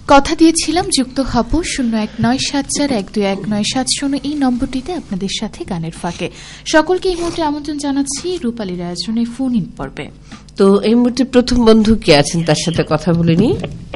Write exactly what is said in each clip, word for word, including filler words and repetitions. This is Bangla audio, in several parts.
কথা দিয়েছিলাম যুক্ত হব শূন্য এক নয় সাত চার এক দুই এক নয় সাত শূন্য এই নম্বরটিতে আপনাদের সাথে গানের ফাঁকে। সকলকে এই মুহূর্তে আমন্ত্রণ জানাচ্ছি রূপালীর আয়োজনে ফোন ইন পর্বে। তো এই মুহূর্তে প্রথম বন্ধু কে আছেন তার সাথে কথা বলে নি।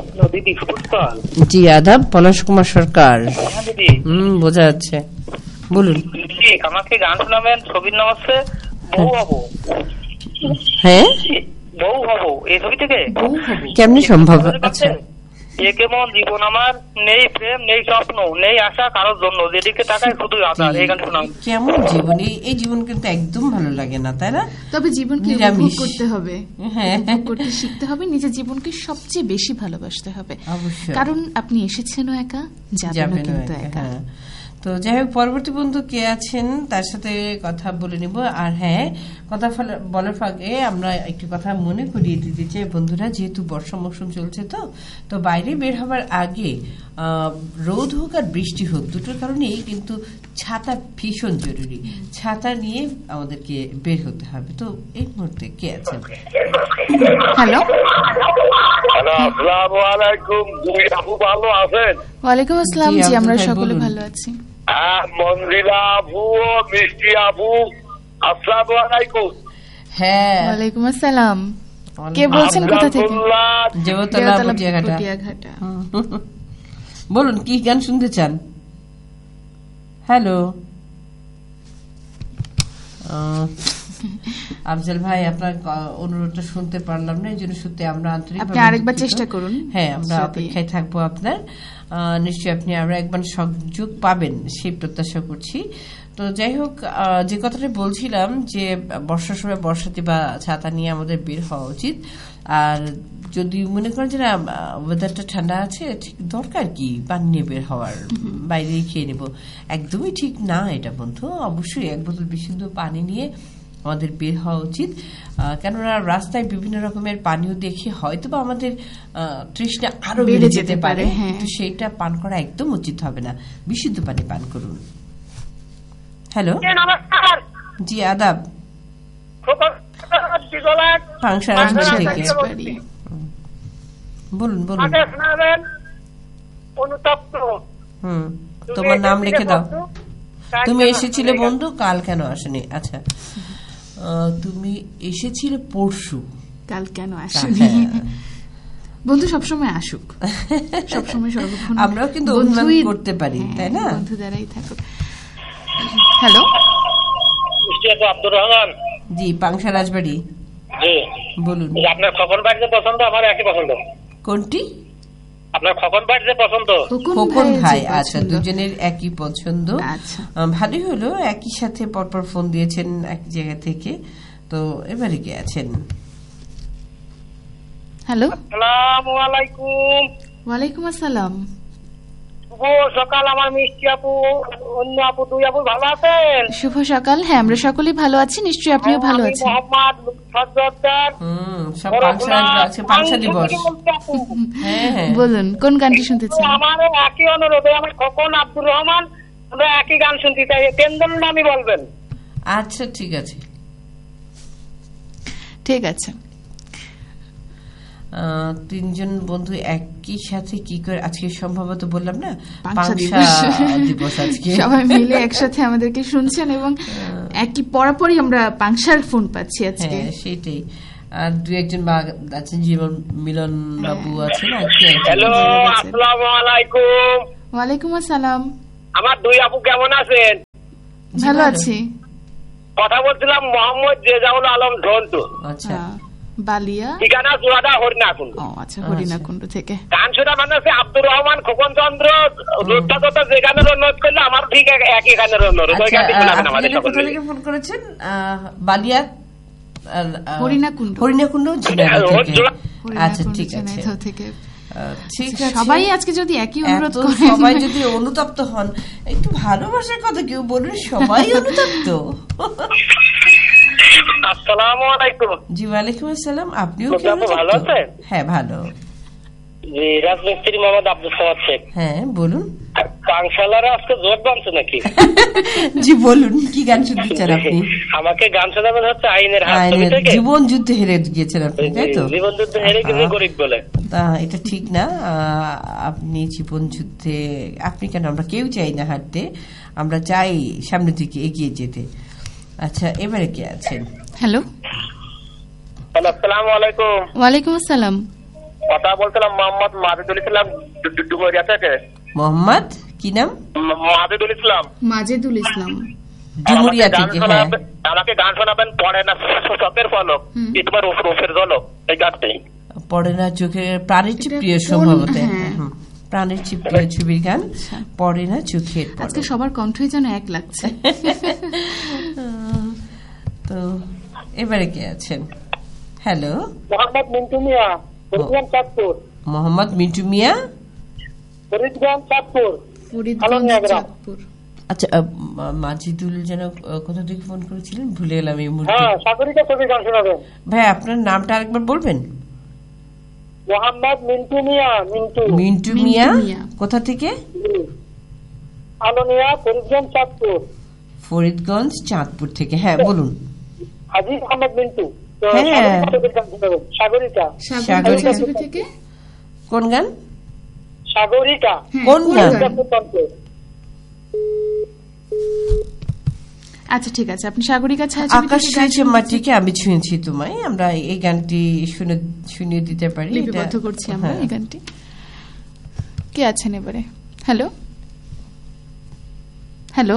জি আদাব, পলাশ কুমার সরকার। হম বোঝা যাচ্ছে, বলুন। আমাকে গান শোনাবেন, ছবির নাম হচ্ছে বউ হবো। হ্যাঁ বউ হবো এই ছবি থেকে। কেমনি সম্ভব? আচ্ছা, এ কেমন জীবন আমার, নেই প্রেম নেই স্বপ্ন নেই আশা কারোর জন্য, যেদিকে তাকায় শুধু আশার। এই গান শোনাম। কেমন জীবন? এই জীবন কিন্তু একদম ভালো লাগে না, তাই না? তবে জীবনকে উপভোগ করতে হবে, হ্যাঁ করতে শিখতে হবে, নিজের জীবনকে সবচেয়ে বেশি ভালোবাসতে হবে। অবশ্যই, কারণ আপনি এসেছেনও একা, যাবেনও কিন্তু একা। তো যাই হোক, পরবর্তী বন্ধু কে আছেন তার সাথে কথা বলে নিব। আর হ্যাঁ, কথা বলার ফাঁকে আমরা একটি কথা মনে করিয়ে দিতে চাই বন্ধুরা, যেহেতু বর্ষা মৌসুম চলছে, তো তো বাইরে বের হবার আগে রোদ হোক আর বৃষ্টি হোক, দুটোর কারণেই কিন্তু ছাতা ভীষণ জরুরি। ছাতা নিয়ে আমাদেরকে বের হতে হবে। তো এই মুহূর্তে কে আছেন? হ্যালো, আসসালামু আলাইকুম। দুই আপু ভালো আছেন? ওয়ালাইকুম আসসালাম। জি আমরা সকলে ভালো আছি। মঞ্জিলা আপু, মিষ্টি আপু, আসসালামু আলাইকুম। হ্যাঁ ওয়ালাইকুম আসসালাম। কে বলছেন, কোথা থেকে? দেবতলা পটিয়াঘাটা। বলুন, কি গান শুনতে চান? হ্যালো আফজাল ভাই, আপনার অনুরোধটা শুনতে পারলাম না, এই জন্য সত্যি আমরা আন্তরিক। আপনি আরেকবার চেষ্টা করুন। হ্যাঁ, আমরা অপেক্ষায় থাকবো আপনার। নিশ্চয়ই আপনি আরো একবার সুযোগ পাবেন সেই প্রত্যাশা করছি। তো যাই হোক, যে কথাটা বলছিলাম যে বর্ষার সময় বর্ষাতে বা ছাতা নিয়ে আমাদের বের হওয়া উচিত। আর যদি মনে করেন যে না ওয়েদারটা ঠান্ডা আছে, ঠিক দরকার কি পানি নিয়ে বের হওয়ার, বাইরে খেয়ে নেব, একদমই ঠিক না এটা বন্ধু। অবশ্যই এক বোতল বিশুদ্ধ পানি নিয়ে আমাদের বের হওয়া উচিত। কেননা রাস্তায় বিভিন্ন রকমের পানীয় দেখে হয়তো বা আমাদের তৃষ্ণা আরো বেড়ে যেতে পারে, কিন্তু সেইটা পান করা একদম উচিত হবে না। বিশুদ্ধ পানি পান করুন। হ্যালো, জি আদাব। বলুন বলুন। হুম, তোমার নাম লিখে দাও। তুমি এসেছিলে বন্ধু, কাল কেন আসেনি? আচ্ছা, তুমি এসেছিলে পরশু, কাল কেন আসেনি? বন্ধু সবসময় আসুক, সবসময় সর্বক্ষণ আমরাও কিন্তু অনুমান করতে পারি, তাই না? বন্ধু দ্বারাই থাকুক। হ্যালো, আব্দুর রহমান। জি, পাংশা রাজবাড়ি। জি বলুন। আপনার খোকন ভাই যে পছন্দ, আমার একই পছন্দ। কোনটি? আপনার খোকন ভাই যে পছন্দ। খোকন ভাই, আচ্ছা, দুজনের একই পছন্দ। ভালোই হলো, একই সাথে পরপর ফোন দিয়েছেন এক জায়গা থেকে। তো এবারে কে আছেন? হ্যালো, আসসালামু আলাইকুম। ওয়ালাইকুম আসসালাম। শুভ সকাল আমার মিষ্টি আপু, অন্য আপু, দুই আপু ভালো আছেন? শুভ সকাল। হ্যাঁ, আমরা সকলেই ভালো আছি, নিশ্চয়ই আপনিও ভালো আছেন। মোহাম্মদ সজ্জাদার। হুম, সব পাংশা আছে, পাংশা দিবস। হ্যাঁ, বলুন কোন গানটি শুনতে চান? আমার একই অনুরোধ, আমার খোকন আব্দুর রহমান, আমরা একই গান শুনতে চাই। কেন্দ্রের নামই বলবেন। আচ্ছা ঠিক আছে, ঠিক আছে। তিনজন বন্ধু একই সাথে কি করে আজকে সম্ভবত বললাম না পাংশা দিবস, আজকে সবাই মিলে একসাথে আমাদেরকে শুনছেন এবং একই পরাপরই আমরা পাংশার ফোন পাচ্ছি আজকে। সেটাই। আর দুই একজন আছেন, জীবন মিলন বাবু আছেন। হ্যালো, আসসালামু আলাইকুম। ওয়ালাইকুম আসসালাম। আমার দুই আপু কেমন আছেন? ভালো আছি। কথা বলছিলাম মোহাম্মদ রেজাউল আলম ঝন্টু। আচ্ছা, বালিয়া, ঠিকানা চুয়াডা হরিণাকুণ্ড। ও আচ্ছা, হরিণাকুণ্ড থেকে। গান শোনা মানে হচ্ছে আব্দুর রহমান, খোকন চন্দ্র, রুদ্রদত্ত যে গানের অনুরোধ করলে আমার ঠিক একই গানের অনুরোধ। ওই গানটি শোনাবেন আমাদের সকলে। ফোন করেছেন বালিয়া, হরিণাকুণ্ড, হরিণাকুণ্ড আচ্ছা ঠিক আছে, ঠিক আছে। সবাই আজকে যদি একই অনুরোধ করেন, সবাই যদি অনুতপ্ত হন, একটু ভালোবাসার কথা কেউ বলুন, সবাই অনুতপ্ত। আসসালামু আলাইকুম। জি, ওয়ালাইকুম আসসালাম। আপনিও ভালো আছেন? হ্যাঁ ভালো। জি, রাজমিস্ত্রি মোহাম্মদ আব্দুল সামাদ শেখ। হ্যাঁ বলুন। গানশালারা আজকে জোর বানছে নাকি? জি বলুন, কি গান শুনতে চান আপনি? আমাকে গান শোনাবেন হচ্ছে আইনের হাত ছবি থেকে। জীবন যুদ্ধে হেরে গিয়েছেন আপনি, তাই তো? জীবন যুদ্ধে হেরে গেলে গরিব বলে, তা এটা ঠিক না। আপনি জীবন যুদ্ধে, আপনি কেন, আমরা কেউ চাই না হারতে, আমরা চাই সামনের দিকে এগিয়ে যেতে। আচ্ছা, এবারে কে আছেন? হ্যালো, আসসালামু আলাইকুম। ওয়ালাইকুম আসসালাম। কথা বলছিলাম মোহাম্মদ মাজিদুল ইসলাম ডুমুরিয়া থেকে। মোহাম্মদ কি নাম? মাজিদুল ইসলাম। মাজেদুল ইসলাম ডুমুরিয়া থেকে। হ্যাঁ, আমাকে গান শোনাবেন পড়ে না চোখের পলক, তোমার রূপের ঝলক, এই গানটাই। পড়ে না চোখের, প্রাণের চেয়ে প্রিয় সম্ভবত, প্রাণের চেয়ে প্রিয় ছবির গান পড়ে না চোখের। আজকে সবার কণ্ঠই যেন এক লাগছে। তো এবারে কে আছেন? হ্যালো, মোহাম্মদ মিন্টু মিয়া, ফরিদগঞ্জ চাঁদপুর। মোহাম্মদ মিন্টু মিয়া, ফরিদগঞ্জ চাঁদপুর। ফরিদগঞ্জ চাঁদপুর। আচ্ছা, মাজিদুল যেন কোথা থেকে ফোন করেছিলেন, ভুলে গেলাম এই মুহূর্তে। হ্যাঁ, সাগরিকা ছবি গান শোনাবেন ভাই। আপনার নামটা আরেকবার বলবেন? মোহাম্মদ মিন্টু মিয়া। মিন্টু মিন্টু মিয়া, কোথা থেকে? আলোনিয়া, ফরিদগঞ্জ চাঁদপুর। ফরিদগঞ্জ চাঁদপুর থেকে, হ্যাঁ বলুন। আজিজ আহমদ মিন্টু। হ্যাঁ, সাগরিকা। সাগরিকা ছবি থেকে। কোন গান? সাগরিকা। কোন গান? আচ্ছা ঠিক আছে, আপনি সাগরিকা ছায়া। আকাশ ছুঁয়েছে মাটিকে, আমি ছুঁয়েছি তোমায়, আমরা এই গানটি শুনে শুনিয়ে দিতে পারি। লিপিবদ্ধ করছি আমরা এই গানটি। কে আছেন এবারে? Hello, hello,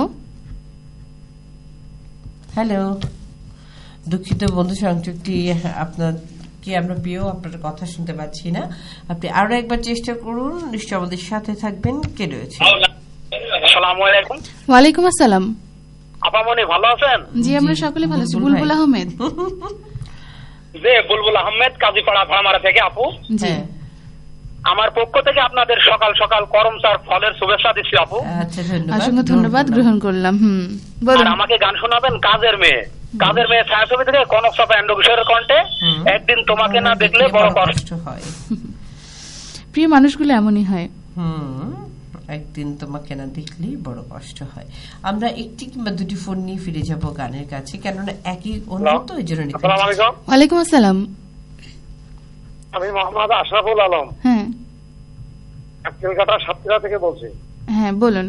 hello. দুঃখিত বন্ধু, সংযোগটি আপনার কি আমরা পেয়েও আপনার কথা শুনতে পাচ্ছি না। আপনি আরো একবার চেষ্টা করুন, নিশ্চয় আমাদের সাথে থাকবেন। কে রয়েছে? আসসালামু আলাইকুম। ওয়ালাইকুম আসসালাম। আপামনি ভালো আছেন? জি, আমরা সকলে ভালো আছি। বুলবুল আহমেদ। জি, বুলবুল আহমেদ, কাজীপাড়া ভাড়ামারা থেকে। আপু, জি, আমার পক্ষ থেকে আপনাদের সকাল সকাল করমচার ফলের শুভেচ্ছা দিচ্ছি আপু। আচ্ছা, ধন্যবাদ। অসংখ্য ধন্যবাদ, গ্রহণ করলাম। হুম, আর আমাকে গান শোনাবেন কাজের মেয়ে। কাজের মেয়ে ছায়াছবি থেকে কনক চাপা এন্ড কিশোরের কণ্ঠে একদিন তোমাকে না দেখলে বড় কষ্ট হয়। প্রিয় মানুষগুলো এমনই হয়। হুম, একদিন তোমাকে না দেখলে বড় কষ্ট হয়। আমরা একটি কিংবা দুটি ফোন নিয়ে ফিরে যাব গানের কাছে, কেননা একই অনুরোধ, ওই জন্য। ওয়ালাইকুম আসসালাম। আমি মোহাম্মদ আশরাফুল আলম। হ্যাঁ, কলকাতা সাতক্ষীরা থেকে বলছি। হ্যাঁ বলুন।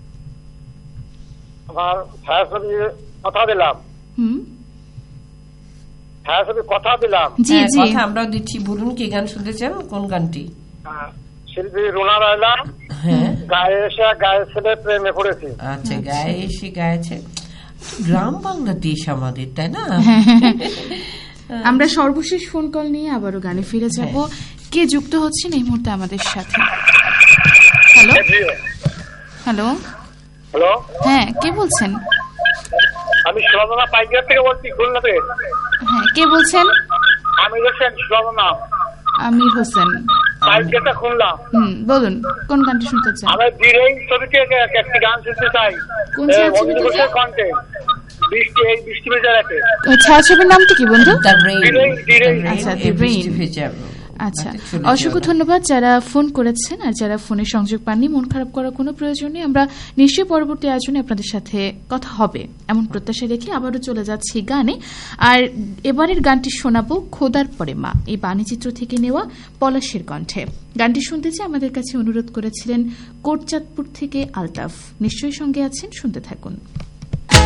আমার ছায়াছবি কথা দিলাম। হুম, ছায়াছবি কথা দিলাম। জি জি, কথা আমরাও দিচ্ছি। বলুন কি গান শুনতে চান, কোন গানটি? শিল্পী রুনা রায়লা, হ্যাঁ, গায়ে এসে গায়ে ছেলে প্রেমে পড়েছি। আচ্ছা, গায়ে এসে গায়েছে। গ্রাম বাংলা দেশ আমাদের, তাই না? আমরা সর্বশেষ ফোন কল নিয়ে আবারও গানে ফিরে যাব। কে যুক্ত হচ্ছেন এই মুহূর্তে আমাদের সাথে? হ্যালো, হ্যালো, হ্যালো, হ্যাঁ কে বলছেন? আমি সুরজনা পাইকার থেকে বলছি, খুলনা থেকে। হ্যাঁ, কে বলছেন? আমি হোসেন সুরজনা। আমির হোসেন, পাইকারটা খুলনা। হুম, বলুন কোন গানটি শুনতে চান? আমি বীরেই ছবি থেকে একটি গান শুনতে চাই। কোন ছায়াছবি থেকে? কণ্ঠে বৃষ্টি, এই বৃষ্টি ভেজা রাখে। ছায়াছবির নামটি কি বন্ধু? আচ্ছা, আচ্ছা, অসংখ্য ধন্যবাদ যারা ফোন করেছেন। আর যারা ফোনে সংযোগ পাননি, মন খারাপ করার কোনো প্রয়োজন নেই। আমরা নিশ্চয়ই পরবর্তী আয়োজনে আপনাদের সাথে কথা হবে এমন প্রত্যাশা রেখে আবারও চলে যাচ্ছি গানে। আর এবারের গানটি শোনাবো খোদার পরে মা, এই বাণীচিত্র থেকে নেওয়া পলাশের কণ্ঠে। গানটি শুনতে চেয়ে আমাদের কাছে অনুরোধ করেছিলেন কোটচাঁদপুর থেকে আলতাফ। নিশ্চয়ই সঙ্গে আছেন, শুনতে থাকুন।